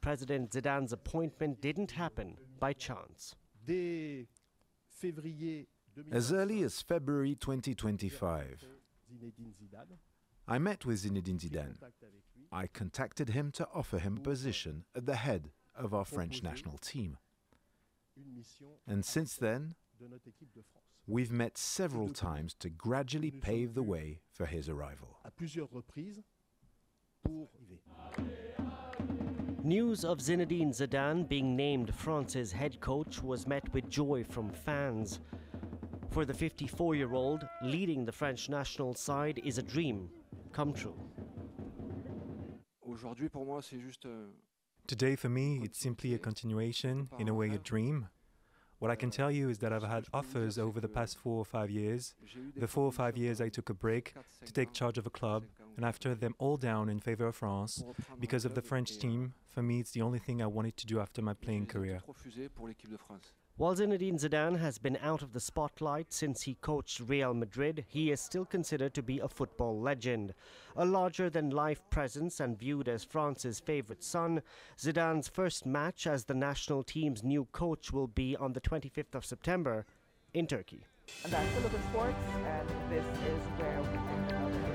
President Zidane's appointment didn't happen by chance. As early as February 2025, I met with Zinedine Zidane. I contacted him to offer him a position at the head of our French national team. And since then, we've met several times to gradually pave the way for his arrival. News of Zinedine Zidane being named France's head coach was met with joy from fans. For the 54-year-old, leading the French national side is a dream come true. Today for me, it's simply a continuation, in a way a dream. What I can tell you is that I've had offers over the past 4 or 5 years. The 4 or 5 years I took a break to take charge of a club, and I turned them all down in favor of France. Because of the French team, for me it's the only thing I wanted to do after my playing career. While Zinedine Zidane has been out of the spotlight since he coached Real Madrid, he is still considered to be a football legend. A larger-than-life presence and viewed as France's favourite son, Zidane's first match as the national team's new coach will be on the 25th of September in Turkey. And that's the look at sports, and this is where we end